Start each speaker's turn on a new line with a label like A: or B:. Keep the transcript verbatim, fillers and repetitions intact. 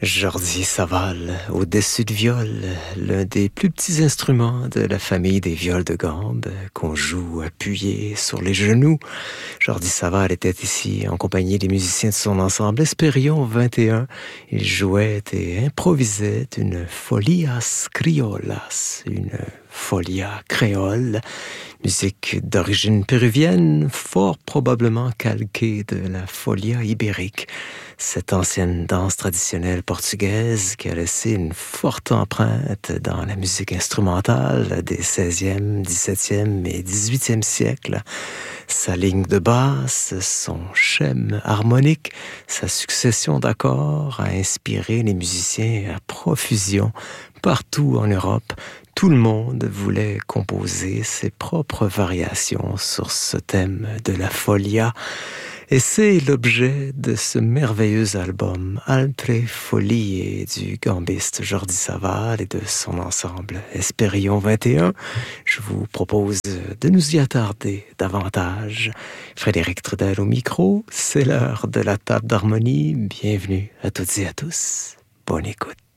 A: Jordi Saval, au-dessus de viol, l'un des plus petits instruments de la famille des viols de gambe qu'on joue appuyé sur les genoux. Jordi Saval était ici en compagnie des musiciens de son ensemble Esperion vingt et un. Il jouait et improvisait une folias criolas, une folia créole, musique d'origine péruvienne, fort probablement calquée de la folia ibérique. Cette ancienne danse traditionnelle portugaise qui a laissé une forte empreinte dans la musique instrumentale des seizième, dix-septième et dix-huitième siècles. Sa ligne de basse, son schème harmonique, sa succession d'accords a inspiré les musiciens à profusion partout en Europe. Tout le monde voulait composer ses propres variations sur ce thème de la folia. Et c'est l'objet de ce merveilleux album Altre Folie du gambiste Jordi Saval et de son ensemble Esperion vingt et un. Je vous propose de nous y attarder davantage. Frédéric Trudel au micro, c'est l'heure de la table d'harmonie. Bienvenue à toutes et à tous. Bonne écoute.